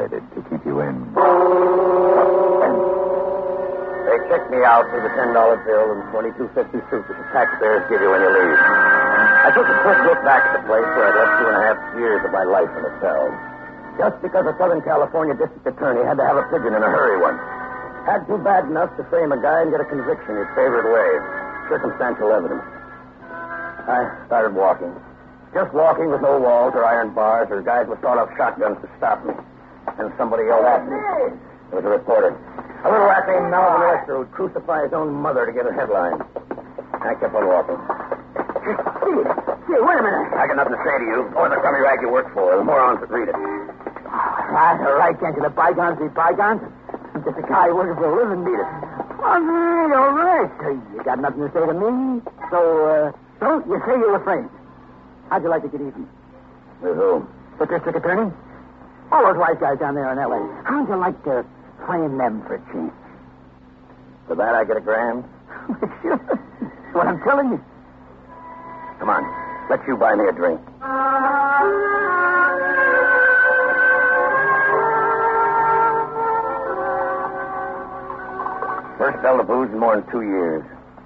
calculated to keep you in. They checked me out with a $10 bill and $22.50 suit that the taxpayers give you when you leave. I took a quick look back at the place where I'd left 2.5 years of my life in a cell. Just because a Southern California district attorney had to have a pigeon in a hurry once. Had to bad enough to frame a guy and get a conviction his favorite way. Circumstantial evidence. I started walking. Just walking with no walls or iron bars or guys with sawed-off shotguns to stop me. And somebody yelled at me. It was a reporter. A little rat named Melvin Lester who'd crucify his own mother to get a headline. I kept on walking. Hey, wait a minute. I got nothing to say to you or the crummy rag you work for. The morons that read it. All right. Can't you let bygones be bygones? I'm just a guy working for a living, need it. All right. You got nothing to say to me? So you say you're afraid. How'd you like to get even? With who? The district attorney? All those wise guys down there in L.A. How'd you like to frame them for a change? For that, I get $1,000? Sure. What I'm telling you. Come on. Let you buy me a drink. First bell of booze in more than 2 years.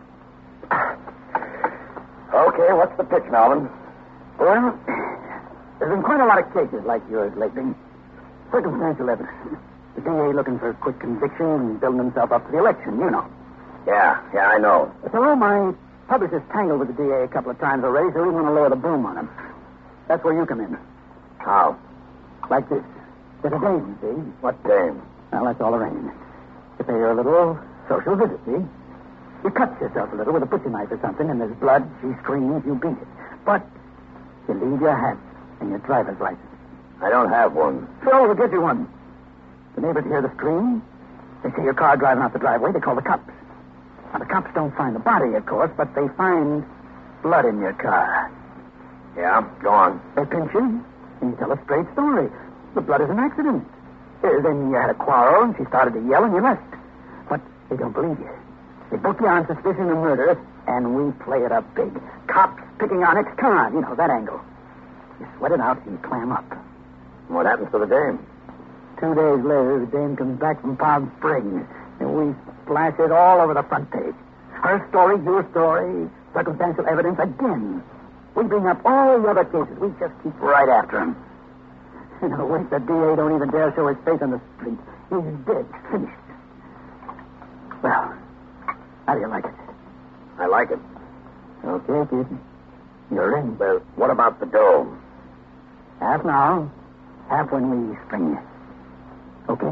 Okay, what's the pitch, Melvin? Well, there's been quite a lot of cases like yours lately. Circumstantial evidence. The DA looking for a quick conviction and building himself up for the election, you know. Yeah, I know. So my publisher's tangled with the DA a couple of times already, so we want to lower the boom on him. That's where you come in. How? Like this. There's a dame, see? What dame? Well, that's all arranged. You pay her a little social visit, see? You cut yourself a little with a butcher knife or something, and there's blood, she screams, you beat it. But you leave your hat and your driver's license. I don't have one. So we'll get you one. The neighbors hear the scream. They see your car driving out the driveway. They call the cops. Now, the cops don't find the body, of course, but they find blood in your car. Yeah, go on. They pinch you, and you tell a straight story. The blood is an accident. Then you had a quarrel, and she started to yell, and you left. But they don't believe you. They book you on suspicion of murder, and we play it up big. Cops picking on ex-con, you know, that angle. You sweat it out, and you clam up. What happens to the dame? 2 days later, the dame comes back from Palm Springs, and we splash it all over the front page. Her story, your story, circumstantial evidence again. We bring up all the other cases. We just keep right after him. In a week, the DA don't even dare show his face on the street. He's dead, finished. Well, how do you like it? I like it. Okay, kid. You're in. Well, what about the dough? Half now, half when we spring you. Okay?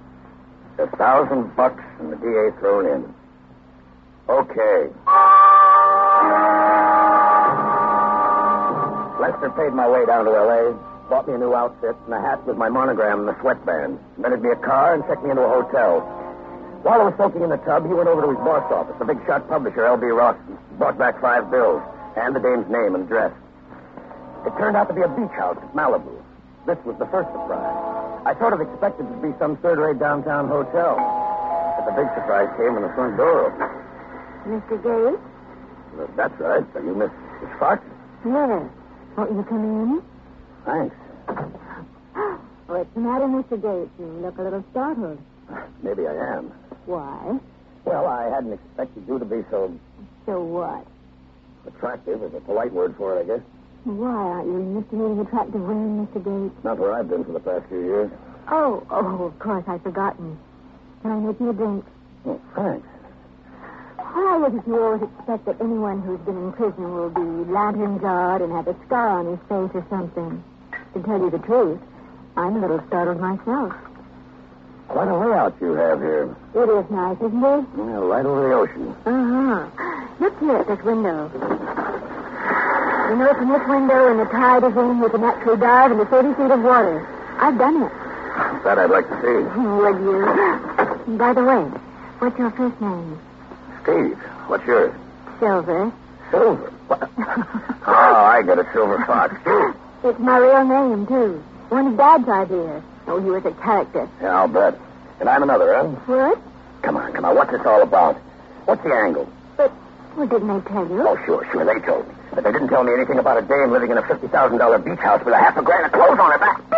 $1,000 and the DA thrown in. Okay. Lester paid my way down to L.A., bought me a new outfit and a hat with my monogram and a sweatband, rented me a car and checked me into a hotel. While I was soaking in the tub, he went over to his boss office, the big shot publisher, L.B. Ross, brought back 5 bills and the dame's name and address. It turned out to be a beach house at Malibu. This was the first surprise. I sort of expected it to be some third-rate downtown hotel. But the big surprise came when the front door opened. Mr. Gates? Well, that's right. Are you Miss Fox? Yes. Won't you come in? Thanks. What's the matter, Mr. Gates? You look a little startled. Maybe I am. Why? Well, I hadn't expected you to be so So what? attractive, is a polite word for it, I guess. Why aren't you in Mr. Meeting attractive women, Mr. Gates? Not where I've been for the past few years. Oh, of course, I'd forgotten. Can I make you a drink? Oh, thanks. Why is it you always expect that anyone who's been in prison will be lantern-jawed and have a scar on his face or something? To tell you the truth, I'm a little startled myself. Quite a layout you have here. It is nice, isn't it? Yeah, right over the ocean. Uh-huh. Look here at this window. You know, from this window, when the tide is in, you can actually dive into 30 feet of water. I've done it. That I'd like to see. Would you? By the way, what's your first name? Steve, what's yours? Silver. Silver. What? Oh, I got a silver fox, too. It's my real name, too. One of Dad's ideas. Oh, he was a character. Yeah, I'll bet. And I'm another, huh? What? Come on. What's this all about? What's the angle? But, well, didn't they tell you? Oh, sure. They told me. But they didn't tell me anything about a dame living in a $50,000 beach house with $500,000 of clothes on her back.